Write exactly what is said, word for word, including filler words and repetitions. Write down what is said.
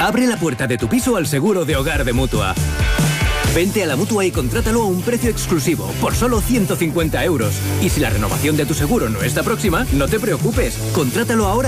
Abre la puerta de tu piso al seguro de hogar de Mutua. Vente a la Mutua y contrátalo a un precio exclusivo, por solo ciento cincuenta euros. Y si la renovación de tu seguro no está próxima, no te preocupes, contrátalo ahora